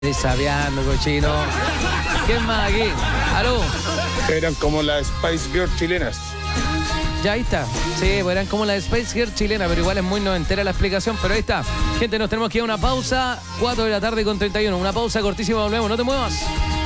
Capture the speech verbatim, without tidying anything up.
Sabiando, cochino. ¿Quién más aquí? ¿Aló? Eran como las Spice Girls chilenas. Ya ahí está. Sí, pues eran como la Space Girl chilena, pero igual es muy noventera la explicación. Pero ahí está. Gente, nos tenemos que ir a una pausa. cuatro de la tarde con treinta y uno. Una pausa cortísima, volvemos. No te muevas.